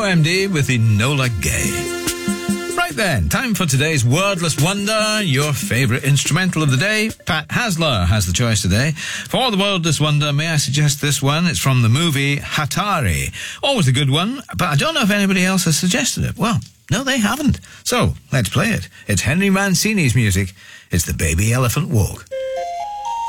OMD with Enola Gay. Right then, time for today's Wordless Wonder, your favourite instrumental of the day. Pat Hasler has the choice today. For the Wordless Wonder, may I suggest this one? It's from the movie Hatari. Always a good one, but I don't know if anybody else has suggested it. Well, no, they haven't. So, let's play it. It's Henry Mancini's music. It's the Baby Elephant Walk.